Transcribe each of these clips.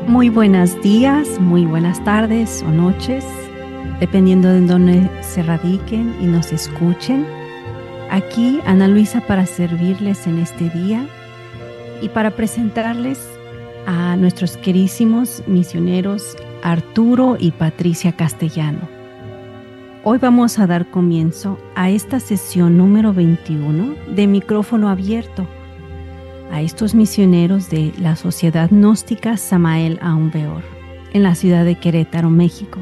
Muy buenos días, muy buenas tardes o noches, dependiendo de dónde se radiquen y nos escuchen. Aquí Ana Luisa para servirles en este día y para presentarles a nuestros queridísimos misioneros Arturo y Patricia Castellano. Hoy vamos a dar comienzo a esta sesión número 21 de Micrófono Abierto, a estos misioneros de la Sociedad Gnóstica Samael Aun Weor, en la ciudad de Querétaro, México.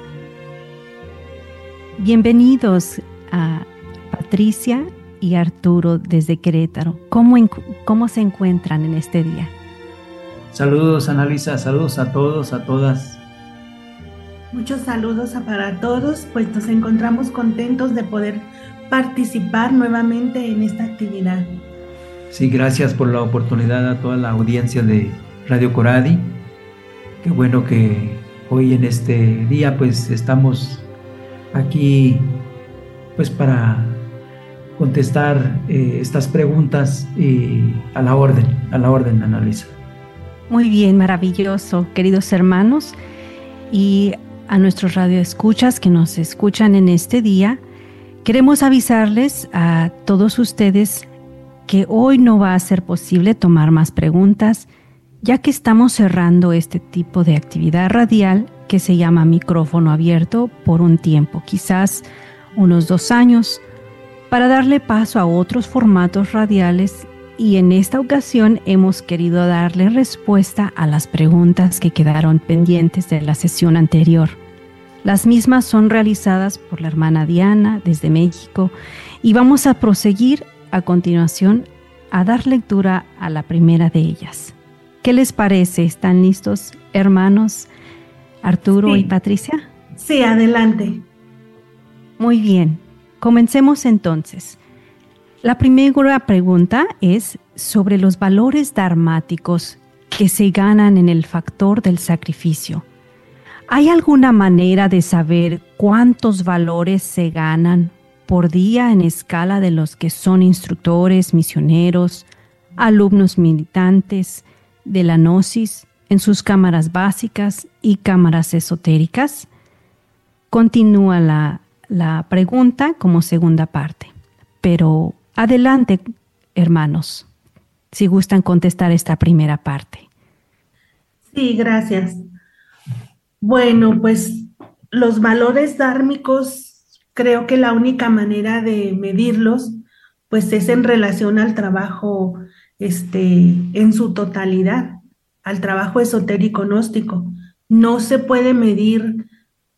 Bienvenidos a Patricia y Arturo desde Querétaro. ¿Cómo se encuentran en este día? Saludos, Ana Luisa, saludos a todos, a todas. Muchos saludos para todos, pues nos encontramos contentos de poder participar nuevamente en esta actividad. Sí, gracias por la oportunidad a toda la audiencia de Radio Coradi. Qué bueno que hoy en este día pues estamos aquí pues para contestar estas preguntas a la orden, Ana Luisa. Muy bien, maravilloso, queridos hermanos, y a nuestros radioescuchas que nos escuchan en este día, queremos avisarles a todos ustedes que hoy no va a ser posible tomar más preguntas, ya que estamos cerrando este tipo de actividad radial que se llama Micrófono Abierto por un tiempo, quizás unos 2 años, para darle paso a otros formatos radiales, y en esta ocasión hemos querido darle respuesta a las preguntas que quedaron pendientes de la sesión anterior. Las mismas son realizadas por la hermana Diana desde México y vamos a proseguir a continuación a dar lectura a la primera de ellas. ¿Qué les parece? ¿Están listos, hermanos Arturo y Patricia? Sí, adelante. Muy bien, comencemos entonces. La primera pregunta es sobre los valores dharmáticos que se ganan en el factor del sacrificio. ¿Hay alguna manera de saber cuántos valores se ganan por día en escala de los que son instructores, misioneros, alumnos militantes de la Gnosis en sus cámaras básicas y cámaras esotéricas? Continúa la pregunta como segunda parte, pero adelante, hermanos, si gustan contestar esta primera parte. Sí, gracias. Bueno, pues los valores dármicos, creo que la única manera de medirlos, pues es en relación al trabajo, en su totalidad, al trabajo esotérico gnóstico. No se puede medir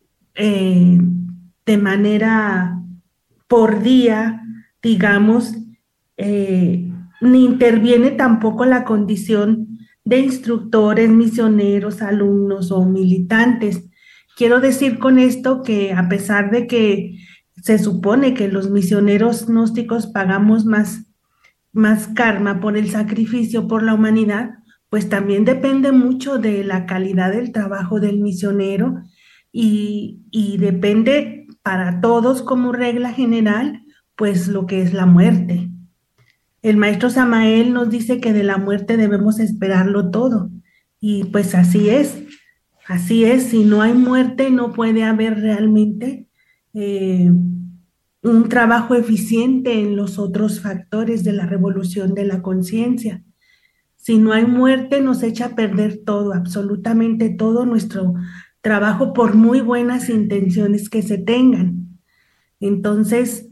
de manera por día, digamos, ni interviene tampoco la condición de instructores, misioneros, alumnos o militantes. Quiero decir con esto que a pesar de que se supone que los misioneros gnósticos pagamos más karma por el sacrificio por la humanidad, pues también depende mucho de la calidad del trabajo del misionero y depende para todos como regla general, pues lo que es la muerte. El maestro Samael nos dice que de la muerte debemos esperarlo todo y pues así es, si no hay muerte no puede haber realmente un trabajo eficiente en los otros factores de la revolución de la conciencia. Si no hay muerte, nos echa a perder todo, absolutamente todo nuestro trabajo, por muy buenas intenciones que se tengan. Entonces,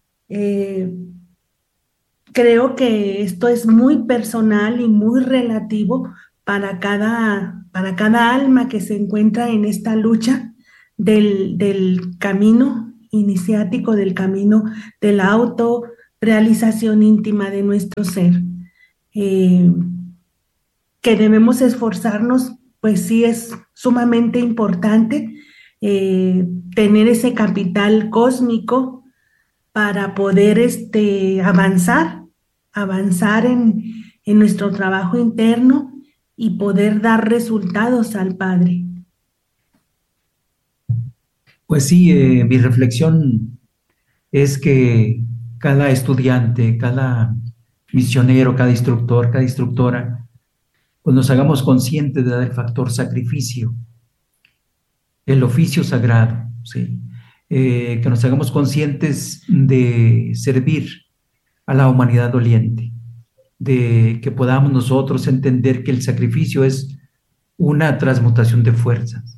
creo que esto es muy personal y muy relativo para cada alma que se encuentra en esta lucha del camino iniciático, del camino de la autorrealización íntima de nuestro ser. Que debemos esforzarnos, pues sí es sumamente importante tener ese capital cósmico para poder avanzar en nuestro trabajo interno y poder dar resultados al Padre. Pues sí, mi reflexión es que cada estudiante, cada misionero, cada instructor, cada instructora, pues nos hagamos conscientes del factor sacrificio, el oficio sagrado, ¿sí? Que nos hagamos conscientes de servir a la humanidad doliente, de que podamos nosotros entender que el sacrificio es una transmutación de fuerzas,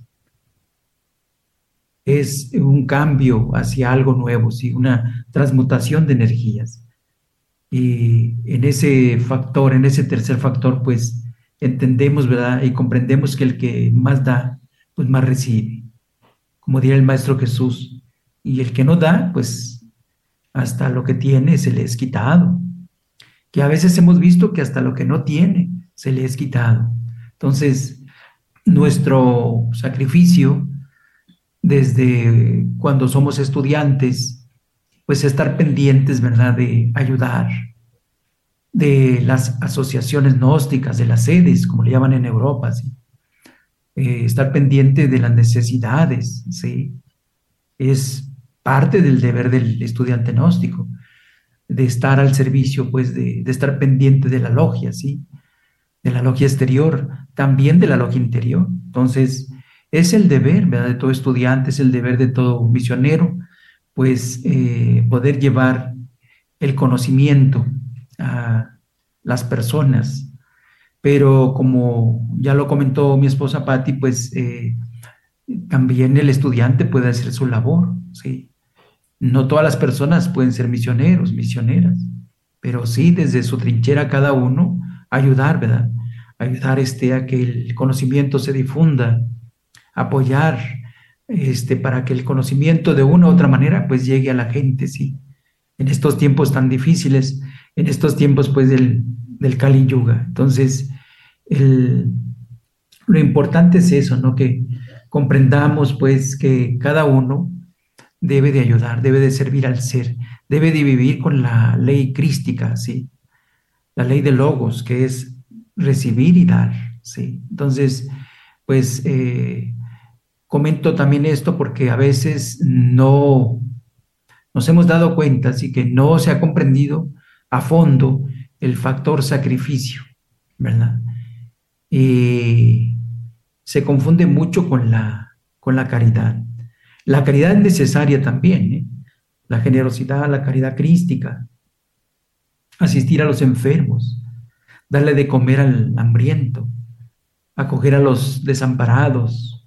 es un cambio hacia algo nuevo, ¿sí? Una transmutación de energías. Y en ese factor, en ese tercer factor, pues entendemos, ¿verdad? Y comprendemos que el que más da, pues más recibe. Como diría el Maestro Jesús, y el que no da, pues hasta lo que tiene se le es quitado. Que a veces hemos visto que hasta lo que no tiene se le es quitado. Entonces, nuestro sacrificio desde cuando somos estudiantes, pues estar pendientes, ¿verdad?, de ayudar, de las asociaciones gnósticas, de las sedes, como le llaman en Europa, ¿sí? Estar pendiente de las necesidades, ¿sí? Es parte del deber del estudiante gnóstico, de estar al servicio, pues, de estar pendiente de la logia, ¿sí? De la logia exterior, también de la logia interior. Entonces, es el deber, ¿verdad?, de todo estudiante, es el deber de todo misionero, pues, poder llevar el conocimiento a las personas. Pero como ya lo comentó mi esposa Patti, pues también el estudiante puede hacer su labor, ¿sí? No todas las personas pueden ser misioneros, misioneras, pero sí desde su trinchera cada uno ayudar, ¿verdad? Ayudar a que el conocimiento se difunda, apoyar para que el conocimiento de una u otra manera pues llegue a la gente, ¿sí? En estos tiempos tan difíciles, en estos tiempos pues del Kali Yuga. Entonces, lo importante es eso, ¿no? Que comprendamos pues que cada uno debe de ayudar, debe de servir al ser, debe de vivir con la ley crística, ¿sí? La ley de logos, que es recibir y dar, ¿sí? Entonces, pues comento también esto porque a veces no nos hemos dado cuenta, así que no se ha comprendido a fondo el factor sacrificio, ¿verdad? Y se confunde mucho con la caridad. La caridad es necesaria también, ¿eh? La generosidad, la caridad crística, asistir a los enfermos, darle de comer al hambriento, acoger a los desamparados,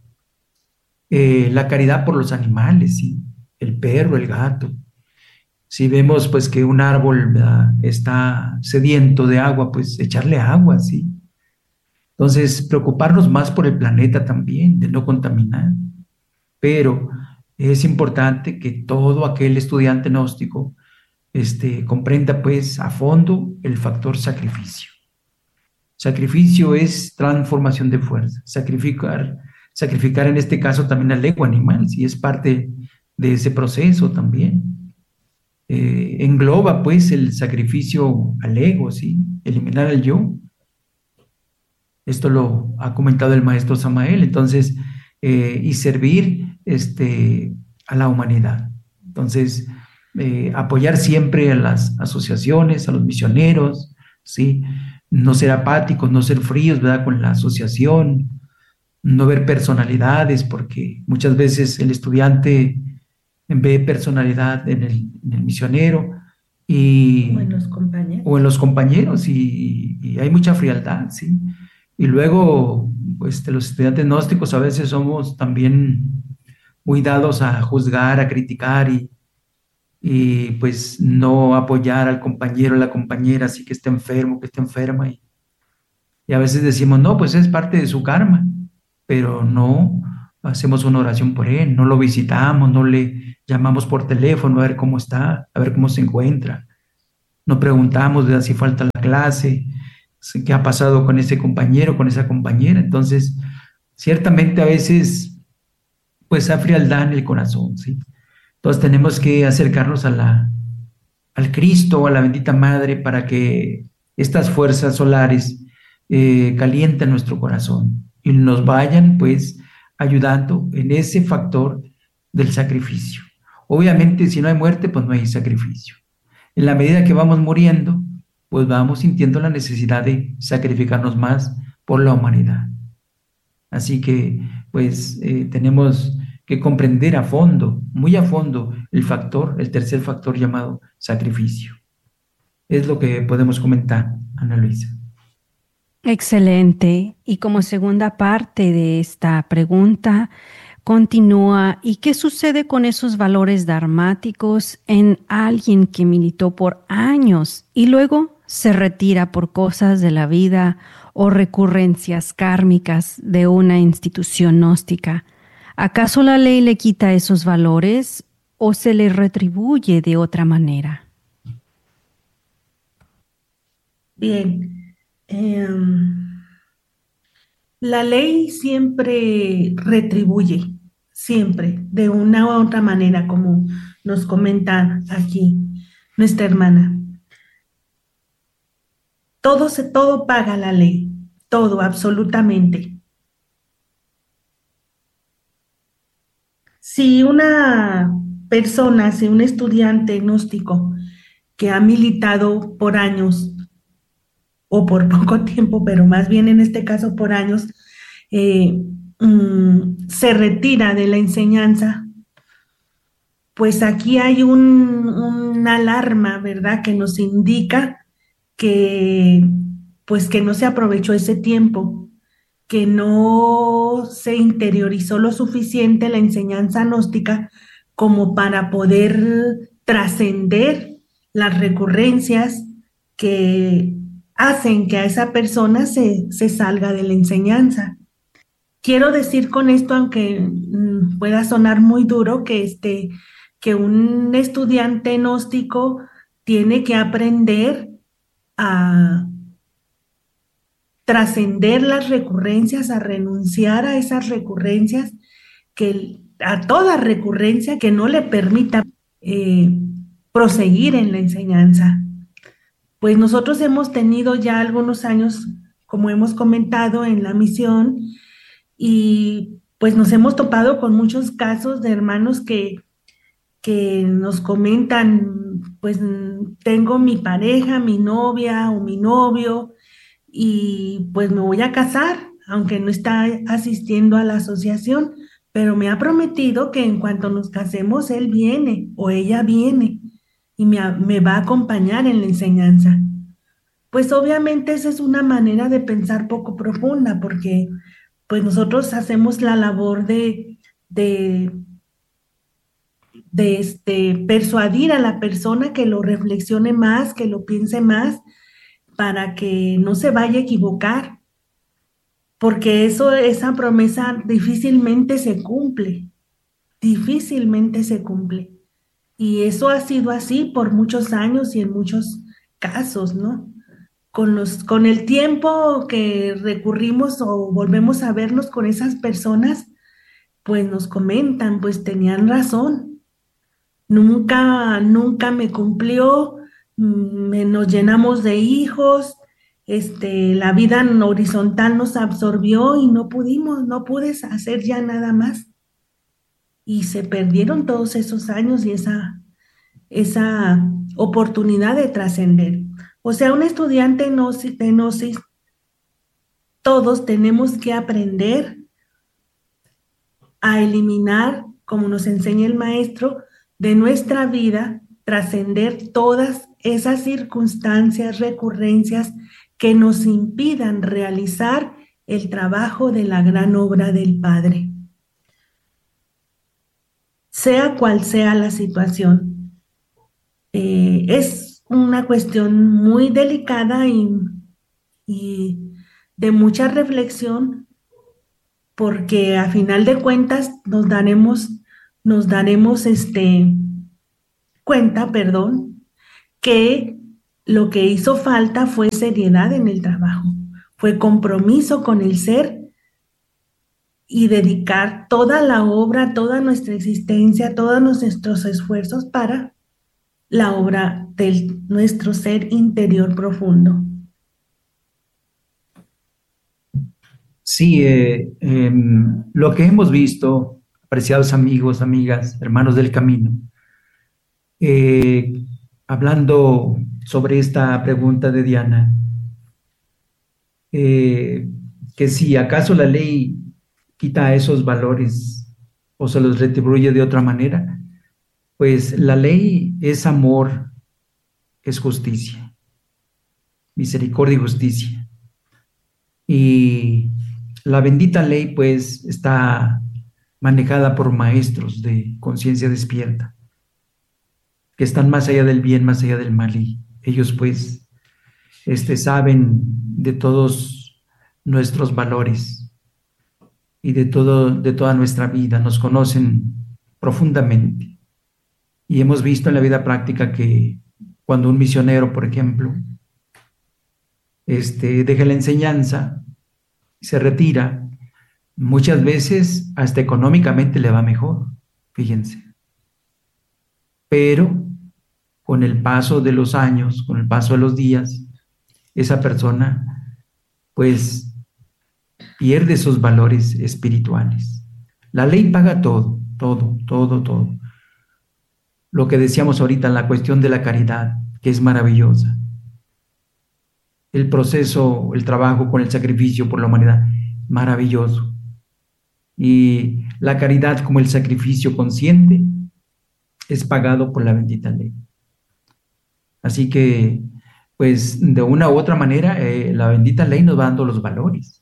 la caridad por los animales, ¿sí? El perro, el gato. Si vemos pues que un árbol, ¿verdad?, está sediento de agua, pues echarle agua, ¿sí? Entonces, preocuparnos más por el planeta también, de no contaminar. Pero es importante que todo aquel estudiante gnóstico comprenda pues a fondo el factor sacrificio. Sacrificio es transformación de fuerza. Sacrificar en este caso también al ego animal, ¿sí? Es parte de ese proceso también. Engloba pues el sacrificio al ego, ¿sí? Eliminar al yo. Esto lo ha comentado el maestro Samael. Entonces, y servir a la humanidad. Entonces, apoyar siempre a las asociaciones, a los misioneros, ¿sí? No ser apáticos, no ser fríos, ¿verdad?, con la asociación, no ver personalidades, porque muchas veces el estudiante ve personalidad en el misionero o en los compañeros y hay mucha frialdad, ¿sí? Y luego, pues, los estudiantes gnósticos a veces somos también muy dados a juzgar, a criticar y pues no apoyar al compañero, a la compañera, así que está enfermo, que está enferma. Y a veces decimos, no, pues es parte de su karma, pero no hacemos una oración por él, no lo visitamos, no le llamamos por teléfono a ver cómo está, a ver cómo se encuentra. No preguntamos de si falta la clase, qué ha pasado con ese compañero, con esa compañera. Entonces, ciertamente a veces, pues hay frialdad en el corazón, ¿sí? Entonces tenemos que acercarnos al Cristo, a la bendita Madre, para que estas fuerzas solares calienten nuestro corazón y nos vayan, pues, ayudando en ese factor del sacrificio. Obviamente, si no hay muerte, pues no hay sacrificio. En la medida que vamos muriendo, pues vamos sintiendo la necesidad de sacrificarnos más por la humanidad. Así que, pues, tenemos que comprender a fondo, muy a fondo, el tercer factor llamado sacrificio. Es lo que podemos comentar, Ana Luisa. Excelente. Y como segunda parte de esta pregunta, continúa, ¿y qué sucede con esos valores dharmáticos en alguien que militó por años y luego se retira por cosas de la vida o recurrencias kármicas de una institución gnóstica? ¿Acaso la ley le quita esos valores o se le retribuye de otra manera? Bien, la ley siempre retribuye, siempre, de una u otra manera, como nos comenta aquí nuestra hermana. Todo paga la ley, todo, absolutamente. Si una persona, si un estudiante gnóstico que ha militado por años o por poco tiempo, pero más bien en este caso por años, se retira de la enseñanza, pues aquí hay una alarma, ¿verdad?, que nos indica que, pues, que no se aprovechó ese tiempo, que no se interiorizó lo suficiente la enseñanza gnóstica como para poder trascender las recurrencias que hacen que a esa persona se salga de la enseñanza. Quiero decir con esto, aunque pueda sonar muy duro, que un estudiante gnóstico tiene que aprender a trascender las recurrencias, a renunciar a esas recurrencias, a toda recurrencia que no le permita proseguir en la enseñanza. Pues nosotros hemos tenido ya algunos años, como hemos comentado, en la misión, y pues nos hemos topado con muchos casos de hermanos que nos comentan, pues tengo mi pareja, mi novia o mi novio, y pues me voy a casar, aunque no está asistiendo a la asociación, pero me ha prometido que en cuanto nos casemos, él viene o ella viene y me va a acompañar en la enseñanza. Pues obviamente esa es una manera de pensar poco profunda, porque pues nosotros hacemos la labor de persuadir a la persona que lo reflexione más, que lo piense más, para que no se vaya a equivocar, porque esa promesa difícilmente se cumple, difícilmente se cumple. Y eso ha sido así por muchos años y en muchos casos, ¿no? Con el tiempo que recurrimos o volvemos a vernos con esas personas, pues nos comentan, pues tenían razón. Nunca me cumplió, nos llenamos de hijos, la vida horizontal nos absorbió y no pude hacer ya nada más. Y se perdieron todos esos años y esa oportunidad de trascender. O sea, un estudiante de gnosis, todos tenemos que aprender a eliminar, como nos enseña el maestro, de nuestra vida, trascender todas esas circunstancias, recurrencias que nos impidan realizar el trabajo de la gran obra del Padre. Sea cual sea la situación. Es una cuestión muy delicada y de mucha reflexión, porque a final de cuentas nos daremos cuenta, que lo que hizo falta fue seriedad en el trabajo, fue compromiso con el ser y dedicar toda la obra, toda nuestra existencia, todos nuestros esfuerzos para la obra de nuestro ser interior profundo. Sí, lo que hemos visto, apreciados amigos, amigas, hermanos del camino, hablando sobre esta pregunta de Diana, que si acaso la ley quita esos valores o se los retribuye de otra manera, pues la ley es amor, es justicia, misericordia y justicia. Y la bendita ley pues está manejada por maestros de conciencia despierta, que están más allá del bien, más allá del mal, y ellos pues saben de todos nuestros valores y de toda nuestra vida, nos conocen profundamente. Y hemos visto en la vida práctica que cuando un misionero, por ejemplo, deja la enseñanza, se retira, muchas veces hasta económicamente le va mejor, fíjense. Pero con el paso de los años, con el paso de los días, esa persona pues pierde esos valores espirituales. La ley paga todo, todo, todo, todo. Lo que decíamos ahorita, la cuestión de la caridad, que es maravillosa. El proceso, el trabajo con el sacrificio por la humanidad, maravilloso. Y la caridad como el sacrificio consciente es pagado por la bendita ley. Así que, pues, de una u otra manera, la bendita ley nos va dando los valores.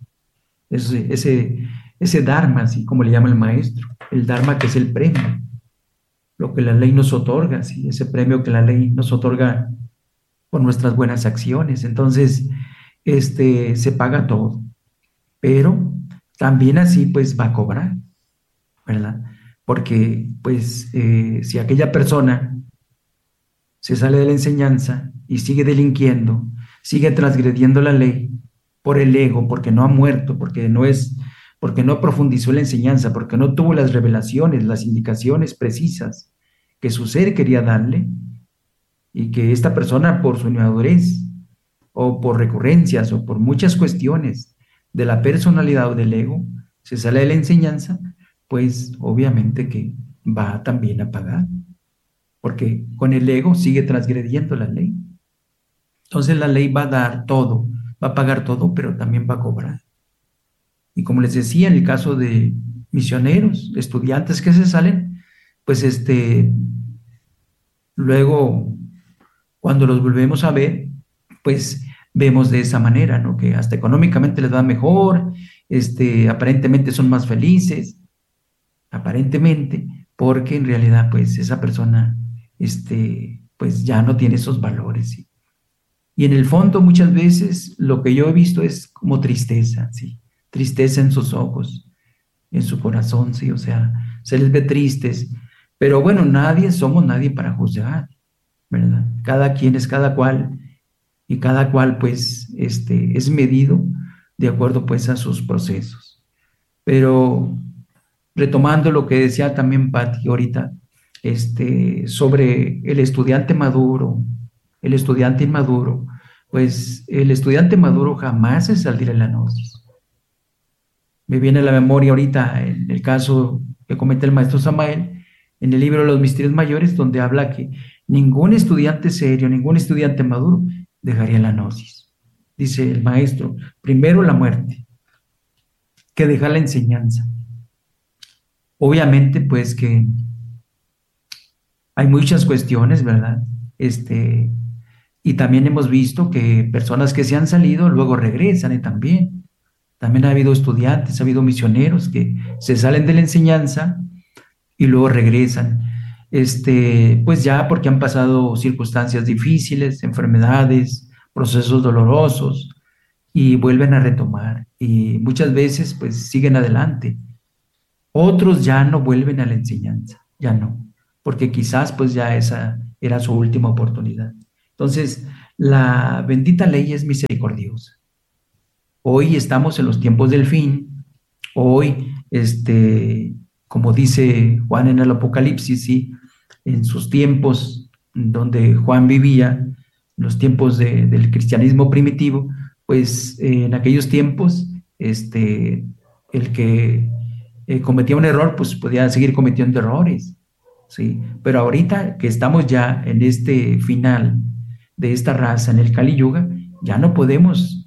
Ese dharma, así como le llama el maestro, el dharma que es el premio, lo que la ley nos otorga, ¿sí? Ese premio que la ley nos otorga por nuestras buenas acciones. Entonces, se paga todo, pero también así pues va a cobrar, ¿verdad? Porque pues si aquella persona se sale de la enseñanza y sigue delinquiendo, sigue transgrediendo la ley por el ego, porque no ha muerto, porque no profundizó la enseñanza, porque no tuvo las revelaciones, las indicaciones precisas que su ser quería darle, y que esta persona por su inmadurez o por recurrencias o por muchas cuestiones de la personalidad o del ego se sale de la enseñanza, pues obviamente que va también a pagar, porque con el ego sigue transgrediendo la ley. Entonces la ley va a dar todo, va a pagar todo, pero también va a cobrar. Y como les decía, en el caso de misioneros, estudiantes que se salen, pues luego cuando los volvemos a ver, pues vemos de esa manera, ¿no? Que hasta económicamente les va mejor, aparentemente son más felices, aparentemente, porque en realidad, pues esa persona, pues ya no tiene esos valores, ¿sí? Y en el fondo muchas veces lo que yo he visto es como tristeza, ¿sí? Tristeza en sus ojos, en su corazón, ¿sí? O sea, se les ve tristes, pero bueno, somos nadie para juzgar, ¿verdad? Cada quien es cada cual, y cada cual pues es medido de acuerdo pues a sus procesos. Pero retomando lo que decía también Pati ahorita, sobre el estudiante maduro, el estudiante inmaduro, pues el estudiante maduro jamás se saldrá de la gnosis. Me viene a la memoria ahorita en el caso que comenta el maestro Samael, en el libro Los Misterios Mayores, donde habla que ningún estudiante serio, ningún estudiante maduro dejaría la gnosis. Dice el maestro, primero la muerte, que dejar la enseñanza. Obviamente, pues que hay muchas cuestiones, ¿verdad? Y también hemos visto que personas que se han salido luego regresan, y también ha habido estudiantes, ha habido misioneros que se salen de la enseñanza y luego regresan, pues ya porque han pasado circunstancias difíciles, enfermedades, procesos dolorosos, y vuelven a retomar, y muchas veces pues siguen adelante. Otros ya no vuelven a la enseñanza, ya no, porque quizás pues ya esa era su última oportunidad. Entonces, la bendita ley es misericordiosa. Hoy estamos en los tiempos del fin, hoy, como dice Juan en el Apocalipsis, ¿sí? En sus tiempos donde Juan vivía, los tiempos del cristianismo primitivo, pues en aquellos tiempos, el que cometía un error, pues podía seguir cometiendo errores, ¿sí? Pero ahorita que estamos ya en este final de esta raza, en el Kali Yuga, ya no podemos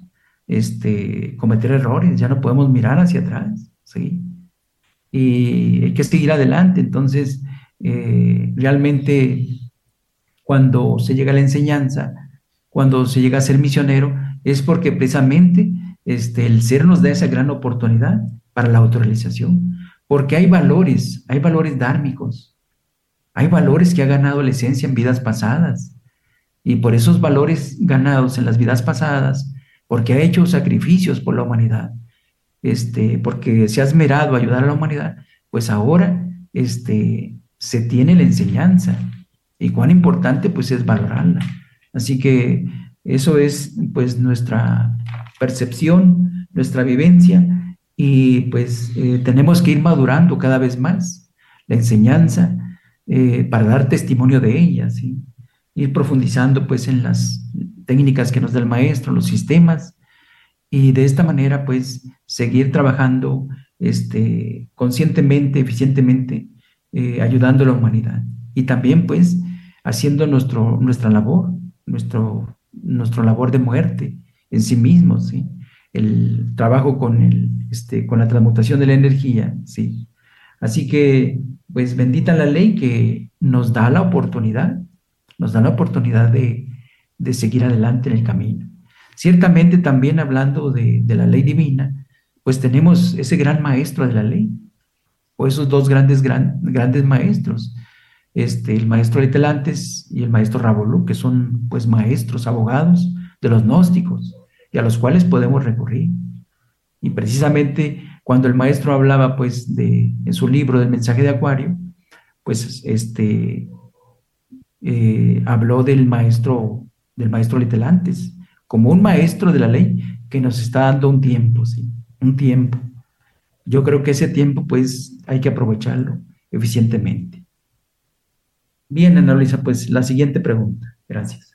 cometer errores, ya no podemos mirar hacia atrás, ¿sí? Y hay que seguir adelante. Entonces, realmente, cuando se llega a la enseñanza, cuando se llega a ser misionero, es porque precisamente el ser nos da esa gran oportunidad para la autorrealización, porque hay valores dármicos, hay valores que ha ganado la esencia en vidas pasadas, y por esos valores ganados en las vidas pasadas, porque ha hecho sacrificios por la humanidad, porque se ha esmerado a ayudar a la humanidad, pues ahora se tiene la enseñanza, y cuán importante pues es valorarla. Así que eso es pues nuestra percepción, nuestra vivencia, y pues tenemos que ir madurando cada vez más la enseñanza para dar testimonio de ella, ¿sí? Ir profundizando pues en las técnicas que nos da el maestro, los sistemas, y de esta manera pues seguir trabajando conscientemente, eficientemente, ayudando a la humanidad, y también pues haciendo nuestra labor, nuestro labor de muerte en sí mismos, ¿sí? El trabajo con la transmutación de la energía, ¿sí? Así que, pues, bendita la ley que nos da la oportunidad, de seguir adelante en el camino. Ciertamente, también hablando de la ley divina, pues tenemos ese gran maestro de la ley, o esos dos grandes maestros, el maestro Litelantes y el maestro Rabolú, que son pues maestros, abogados de los gnósticos, y a los cuales podemos recurrir. Y precisamente cuando el maestro hablaba pues en su libro del mensaje de Acuario, pues habló del maestro Litelantes como un maestro de la ley que nos está dando un tiempo, ¿sí? Un tiempo. Yo creo que ese tiempo pues hay que aprovecharlo eficientemente. Bien, Ana Luisa, pues la siguiente pregunta. Gracias.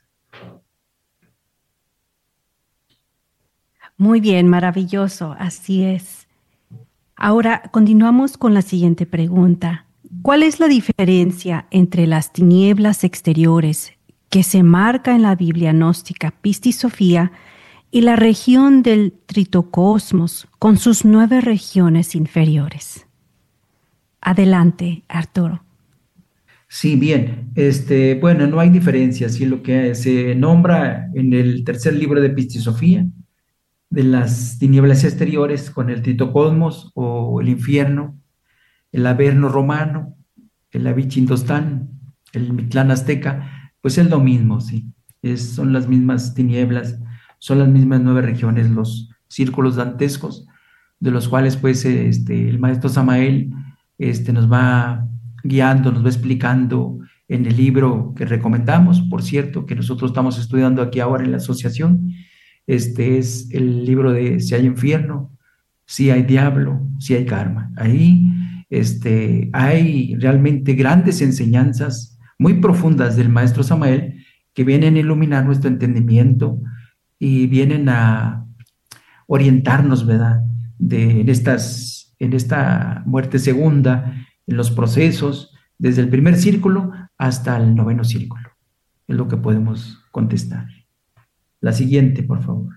Muy bien, maravilloso, así es. Ahora continuamos con la siguiente pregunta. ¿Cuál es la diferencia entre las tinieblas exteriores que se marca en la Biblia gnóstica Pistisofía y la región del tritocosmos con sus 9 regiones inferiores? Adelante, Arturo. Sí, bien. Bueno, no hay diferencia. Sí, lo que se nombra en el tercer libro de Pistisofía, de las tinieblas exteriores con el tritocosmos o el infierno, el Averno romano, el Avichindostán, el Mictlán azteca, pues es lo mismo, sí. Son las mismas tinieblas, son las mismas 9 regiones, los círculos dantescos, de los cuales pues el maestro Samael nos va guiando, nos va explicando en el libro que recomendamos, por cierto, que nosotros estamos estudiando aquí ahora en la asociación. Es el libro de Si hay infierno, si hay diablo, si hay karma. Ahí hay realmente grandes enseñanzas muy profundas del maestro Samael que vienen a iluminar nuestro entendimiento y vienen a orientarnos, ¿verdad? En esta muerte segunda, en los procesos, desde el primer círculo hasta el 9º círculo. Es lo que podemos contestar. La siguiente, por favor.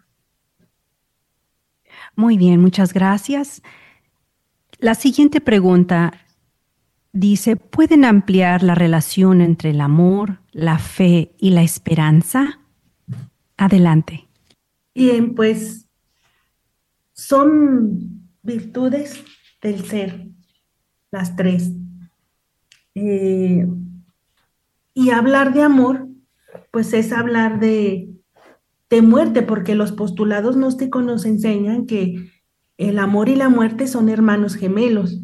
Muy bien, muchas gracias. La siguiente pregunta dice, ¿pueden ampliar la relación entre el amor, la fe y la esperanza? Adelante. Bien, pues son virtudes del ser, las 3. Y hablar de amor, pues es hablar de muerte, porque los postulados gnósticos nos enseñan que el amor y la muerte son hermanos gemelos.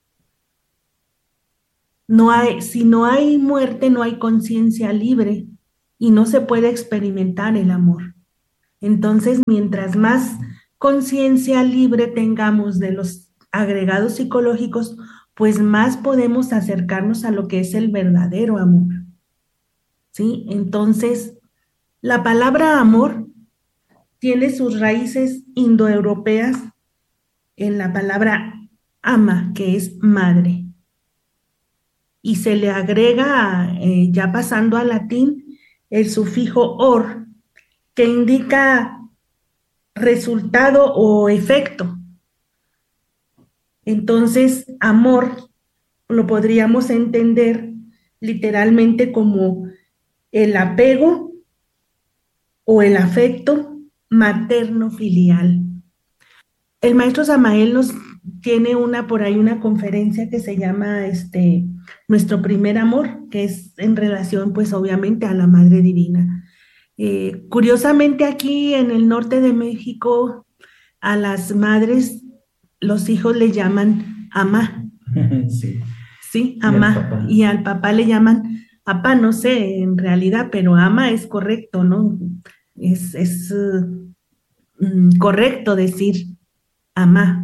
Si no hay muerte, no hay conciencia libre y no se puede experimentar el amor. Entonces, mientras más conciencia libre tengamos de los agregados psicológicos, pues más podemos acercarnos a lo que es el verdadero amor. ¿Sí? Entonces, la palabra amor tiene sus raíces indoeuropeas en la palabra ama, que es madre. Y se le agrega, ya pasando al latín, el sufijo or, que indica resultado o efecto. Entonces, amor lo podríamos entender literalmente como el apego o el afecto materno-filial. El maestro Samael nos tiene por ahí una conferencia que se llama Nuestro primer amor, que es en relación pues obviamente a la Madre Divina. Curiosamente aquí en el norte de México a las madres los hijos le llaman amá. Sí. Sí, amá. Y al papá le llaman papá, no sé en realidad, pero ama es correcto, ¿no? Es correcto decir amá.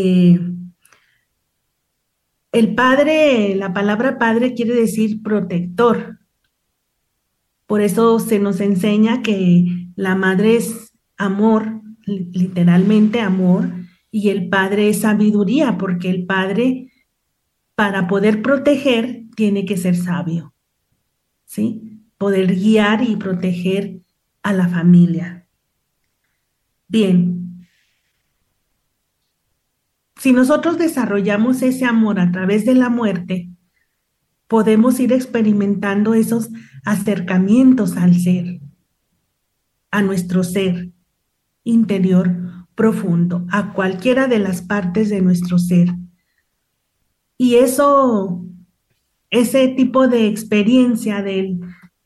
El padre, la palabra padre quiere decir protector. Por eso se nos enseña que la madre es amor, literalmente amor, y el padre es sabiduría, porque el padre, para poder proteger, tiene que ser sabio, ¿sí? Poder guiar y proteger a la familia. Bien. Si nosotros desarrollamos ese amor a través de la muerte, podemos ir experimentando esos acercamientos al ser, a nuestro ser interior profundo, a cualquiera de las partes de nuestro ser. Y ese tipo de experiencia del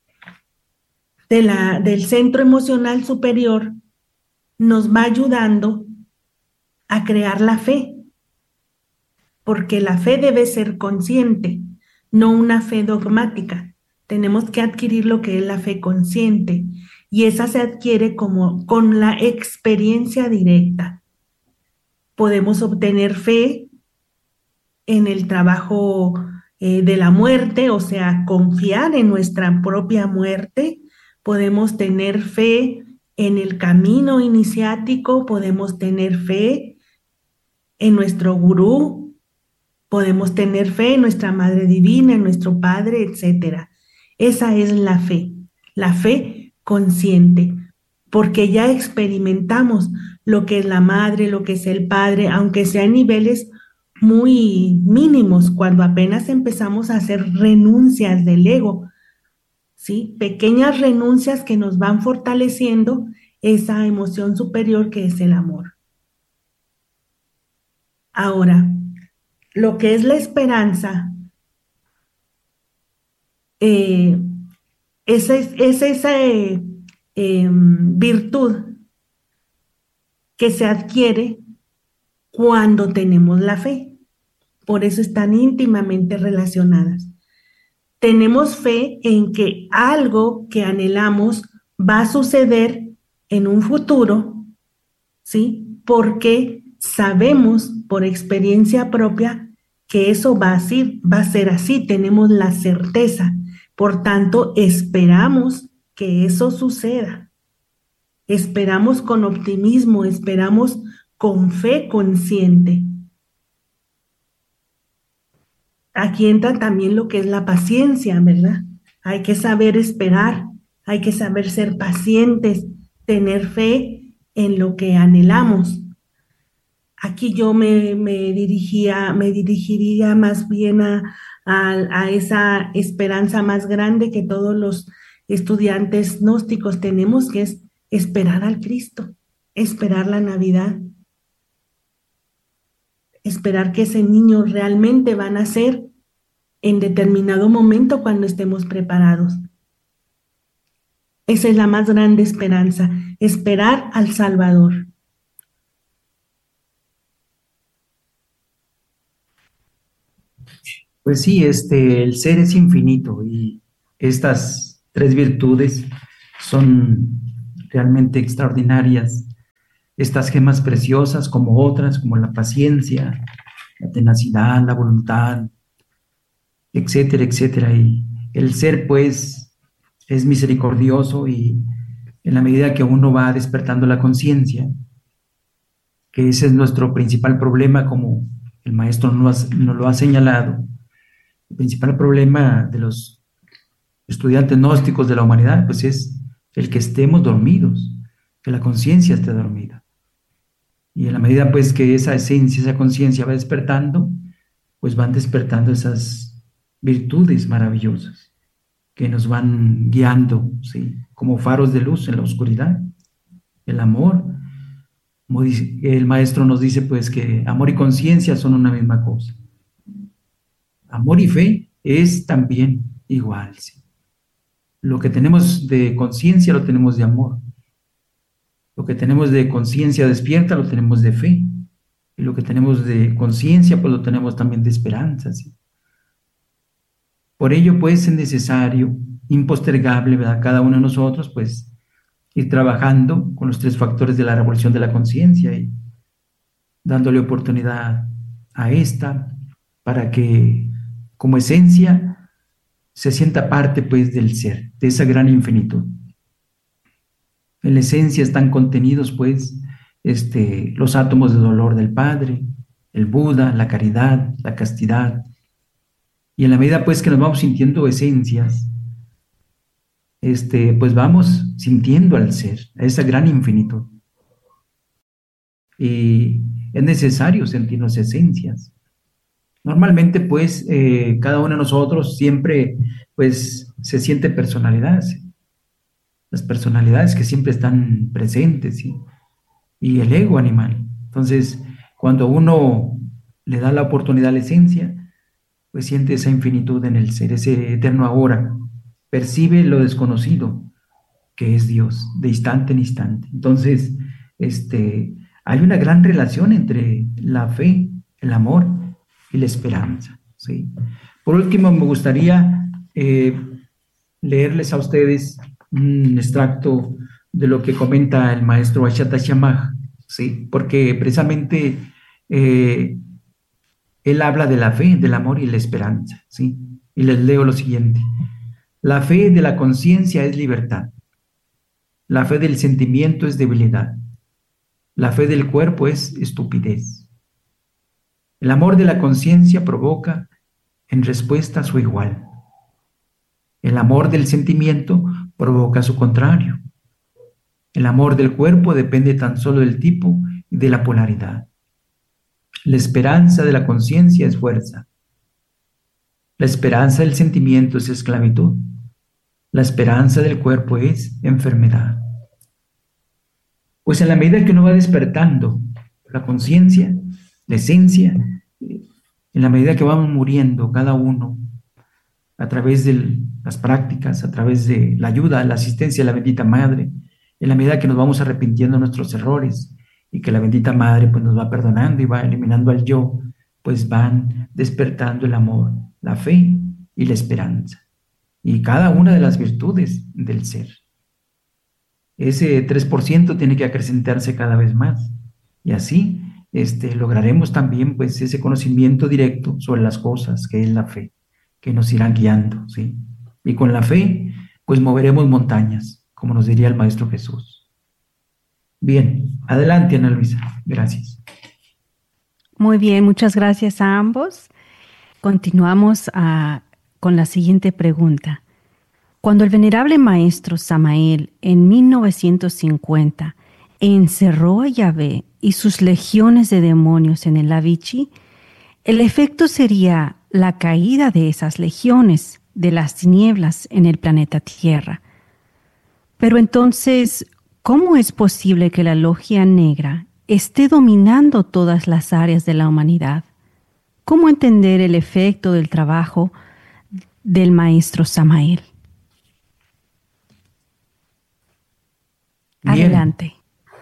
centro emocional superior nos va ayudando a crear la fe, porque la fe debe ser consciente, no una fe dogmática. Tenemos que adquirir lo que es la fe consciente, y esa se adquiere con la experiencia directa. Podemos obtener fe en el trabajo de la muerte, o sea, confiar en nuestra propia muerte. Podemos tener fe en el camino iniciático, podemos tener fe en nuestro gurú, podemos tener fe en nuestra Madre Divina, en nuestro Padre, etc. Esa es la fe consciente, porque ya experimentamos lo que es la Madre, lo que es el Padre, aunque sea en niveles muy mínimos, cuando apenas empezamos a hacer renuncias del ego, ¿sí? Pequeñas renuncias que nos van fortaleciendo esa emoción superior que es el amor. Ahora, lo que es la esperanza es esa virtud que se adquiere cuando tenemos la fe. Por eso están íntimamente relacionadas. Tenemos fe en que algo que anhelamos va a suceder en un futuro, ¿sí? Porque sabemos por experiencia propia que eso va a ser así, tenemos la certeza. Por tanto, esperamos que eso suceda. Esperamos con optimismo, esperamos con fe consciente. Aquí entra también lo que es la paciencia, ¿verdad? Hay que saber esperar, hay que saber ser pacientes, tener fe en lo que anhelamos. Aquí yo me dirigiría más bien a esa esperanza más grande que todos los estudiantes gnósticos tenemos, que es esperar al Cristo, esperar la Navidad, esperar que ese niño realmente va a nacer en determinado momento cuando estemos preparados. Esa es la más grande esperanza, esperar al Salvador. Pues sí, el ser es infinito y estas tres virtudes son realmente extraordinarias. Estas gemas preciosas como otras, como la paciencia, la tenacidad, la voluntad, etcétera, etcétera. Y el ser, pues, es misericordioso y en la medida que uno va despertando la conciencia, que ese es nuestro principal problema, como el maestro nos lo ha señalado, el principal problema de los estudiantes gnósticos de la humanidad, pues es el que estemos dormidos, que la conciencia esté dormida. Y en la medida pues que esa esencia, esa conciencia va despertando, pues van despertando esas virtudes maravillosas que nos van guiando, ¿sí? Como faros de luz en la oscuridad. El amor, como el maestro nos dice pues que amor y conciencia son una misma cosa. Amor y fe es también igual, ¿sí? Lo que tenemos de conciencia lo tenemos de amor. Lo que tenemos de conciencia despierta lo tenemos de fe. Y lo que tenemos de conciencia pues lo tenemos también de esperanza, ¿sí? Por ello pues es necesario, impostergable, ¿verdad? Cada uno de nosotros pues ir trabajando con los 3 factores de la revolución de la conciencia y dándole oportunidad a esta para que como esencia se sienta parte pues del ser, de esa gran infinitud. En la esencia están contenidos pues los átomos de dolor del Padre, el Buda, la caridad, la castidad. Y en la medida pues que nos vamos sintiendo esencias, pues vamos sintiendo al ser, a esa gran infinitud. Y es necesario sentirnos esencias. Normalmente pues cada uno de nosotros siempre pues se siente personalidades, las personalidades que siempre están presentes, ¿sí? Y el ego animal. Entonces, cuando uno le da la oportunidad a la esencia, pues siente esa infinitud en el ser, ese eterno ahora, percibe lo desconocido, que es Dios, de instante en instante. Entonces, hay una gran relación entre la fe, el amor y la esperanza, ¿sí? Por último, me gustaría leerles a ustedes un extracto de lo que comenta el maestro Ashata Shamaj, ¿sí? Porque precisamente él habla de la fe, del amor y la esperanza, ¿sí? Y les leo lo siguiente. La fe de la conciencia es libertad. La fe del sentimiento es debilidad. La fe del cuerpo es estupidez. El amor de la conciencia provoca en respuesta su igual. El amor del sentimiento provoca su contrario. El amor del cuerpo depende tan solo del tipo y de la polaridad. La esperanza de la conciencia es fuerza. La esperanza del sentimiento es esclavitud. La esperanza del cuerpo es enfermedad. Pues en la medida que uno va despertando la conciencia, la esencia, en la medida que vamos muriendo cada uno a través de las prácticas, a través de la ayuda, la asistencia de la bendita Madre, en la medida que nos vamos arrepintiendo de nuestros errores y que la bendita Madre pues nos va perdonando y va eliminando al yo, pues van despertando el amor, la fe y la esperanza y cada una de las virtudes del ser. Ese 3% tiene que acrecentarse cada vez más y así lograremos también pues ese conocimiento directo sobre las cosas que es la fe, que nos irán guiando, ¿sí? Y con la fe pues moveremos montañas, como nos diría el Maestro Jesús. Bien, adelante Ana Luisa, gracias. Muy bien, muchas gracias a ambos. Continuamos con la siguiente pregunta. Cuando el venerable maestro Samael en 1950 encerró a Yahvé y sus legiones de demonios en el Avichi, el efecto sería la caída de esas legiones de las tinieblas en el planeta Tierra. Pero entonces, ¿cómo es posible que la logia negra esté dominando todas las áreas de la humanidad? ¿Cómo entender el efecto del trabajo del maestro Samael? Bien. Adelante.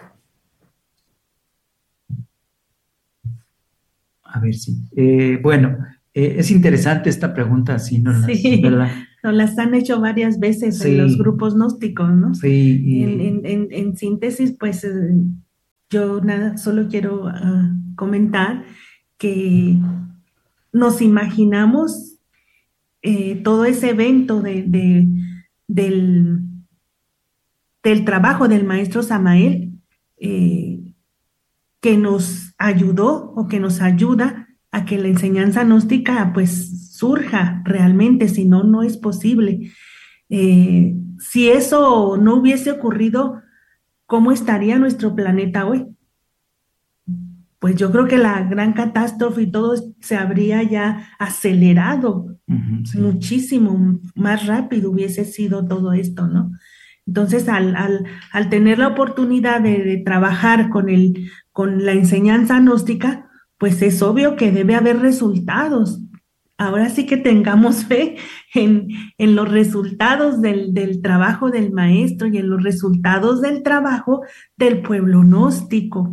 A ver si. Es interesante esta pregunta, sí, ¿no? Sí, ¿verdad? nos las han hecho varias veces Sí. en los grupos gnósticos, ¿no? Sí. En síntesis, pues yo solo quiero comentar que nos imaginamos todo ese evento del trabajo del maestro Samael que nos ayudó o que nos ayuda a que la enseñanza gnóstica pues surja realmente, si no, no es posible. Si eso no hubiese ocurrido, ¿cómo estaría nuestro planeta hoy? pues yo creo que la gran catástrofe y todo se habría ya acelerado Sí. muchísimo más rápido hubiese sido todo esto, ¿no? Entonces, al tener la oportunidad de trabajar con la enseñanza gnóstica, pues es obvio que debe haber resultados. Ahora sí que tengamos fe en los resultados del trabajo del maestro y en los resultados del trabajo del pueblo gnóstico,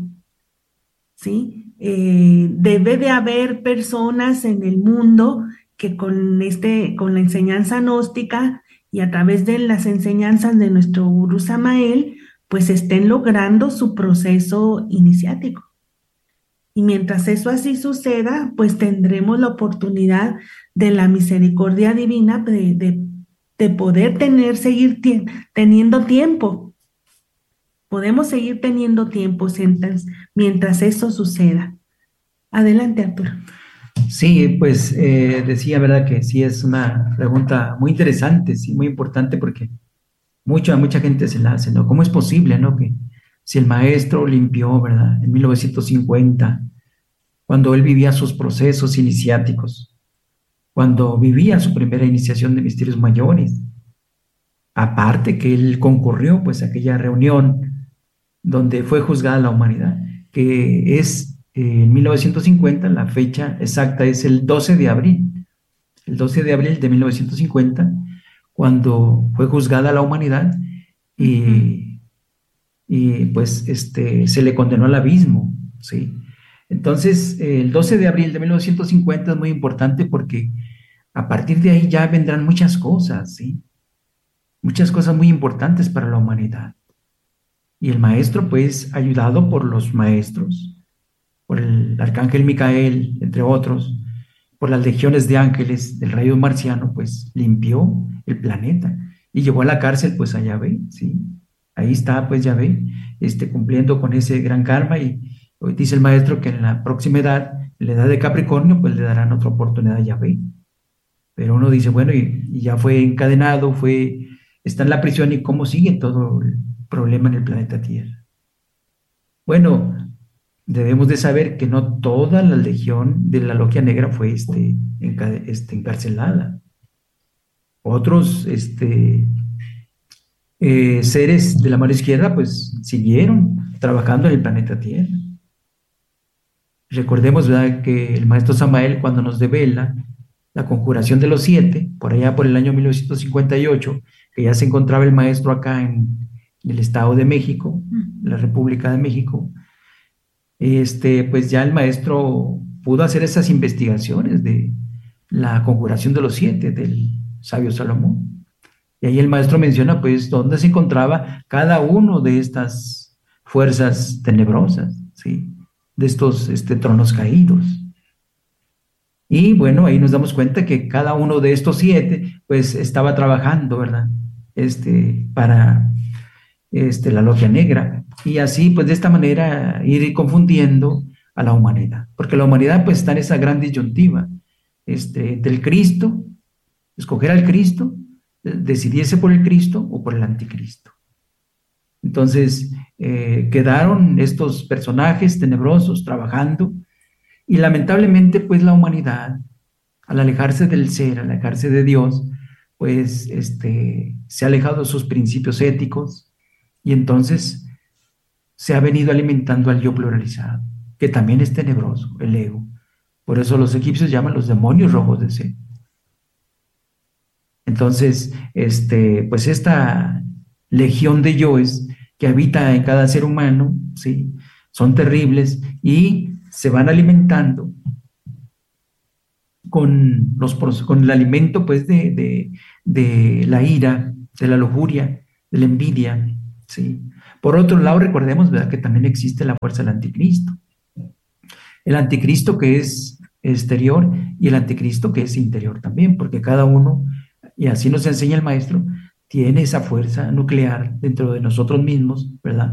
¿sí? Debe de haber personas en el mundo que con la enseñanza gnóstica y a través de las enseñanzas de nuestro Gurú Samael, pues estén logrando su proceso iniciático. Y mientras eso así suceda, pues tendremos la oportunidad de la misericordia divina de poder seguir teniendo tiempo. Podemos seguir teniendo tiempo mientras eso suceda. Adelante, Arturo. Sí, pues decía, ¿verdad? Que sí es una pregunta muy interesante, sí, muy importante porque mucha gente se la hace, ¿no? ¿Cómo es posible, ¿no? Que si el maestro limpió, ¿verdad? En 1950, cuando él vivía sus procesos iniciáticos, cuando vivía su primera iniciación de misterios mayores, aparte que él concurrió, pues, a aquella reunión donde fue juzgada la humanidad, que es en 1950, la fecha exacta es el 12 de abril, el 12 de abril de 1950, cuando fue juzgada la humanidad y pues se le condenó al abismo, ¿sí? Entonces, el 12 de abril de 1950 es muy importante porque a partir de ahí ya vendrán muchas cosas, ¿sí? Muchas cosas muy importantes para la humanidad. Y el maestro, pues, ayudado por los maestros, por el arcángel Micael, entre otros, por las legiones de ángeles del rayo marciano, pues, limpió el planeta y llevó a la cárcel, pues, a Yahvé, ¿sí? Ahí está, pues, Yahvé, cumpliendo con ese gran karma y hoy dice el maestro que en la próxima edad, en la edad de Capricornio, pues, le darán otra oportunidad a Yahvé. Pero uno dice, bueno, y ya fue encadenado, está en la prisión y cómo sigue todo el problema en el planeta Tierra. Bueno, debemos de saber que no toda la legión de la Logia Negra fue encarcelada. Otros seres de la mano izquierda pues siguieron trabajando en el planeta Tierra. Recordemos, ¿verdad?, que el maestro Samael, cuando nos devela la conjuración de los 7, por allá por el año 1958, que ya se encontraba el maestro acá en el Estado de México, la República de México, pues ya el maestro pudo hacer esas investigaciones de la conjuración de los 7 del sabio Salomón. Y ahí el maestro menciona, pues, dónde se encontraba cada uno de estas fuerzas tenebrosas, ¿sí?, de estos tronos caídos. Y bueno, ahí nos damos cuenta que cada uno de estos 7, pues, estaba trabajando, ¿verdad?, para la Logia Negra. Y así, pues, de esta manera, ir confundiendo a la humanidad. Porque la humanidad, pues, está en esa gran disyuntiva, del Cristo, escoger al Cristo, decidirse por el Cristo o por el anticristo. Entonces, quedaron estos personajes tenebrosos trabajando y lamentablemente, pues, la humanidad, al alejarse del ser, al alejarse de Dios, pues, se ha alejado de sus principios éticos y entonces se ha venido alimentando al yo pluralizado, que también es tenebroso, el ego. Por eso los egipcios llaman los demonios rojos de Set. Entonces, pues esta legión de yoes que habita en cada ser humano, ¿sí?, son terribles y se van alimentando con el alimento, pues, de la ira, de la lujuria, de la envidia, ¿sí? Por otro lado, recordemos, ¿verdad?, que también existe la fuerza del anticristo. El anticristo que es exterior y el anticristo que es interior también, porque cada uno, y así nos enseña el maestro, tiene esa fuerza nuclear dentro de nosotros mismos, ¿verdad?,